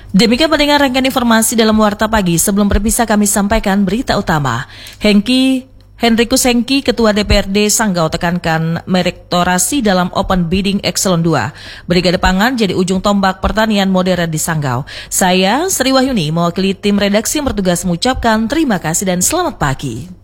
Demikian pendengar rangkaian informasi dalam Warta Pagi. Sebelum berpisah kami sampaikan berita utama. Henrikus Hengki, Ketua DPRD Sanggau tekankan merektorasi dalam Open Bidding Excellent 2. Brigade Pangan jadi ujung tombak pertanian modern di Sanggau. Saya, Sri Wahyuni, mewakili tim redaksi yang bertugas mengucapkan terima kasih dan selamat pagi.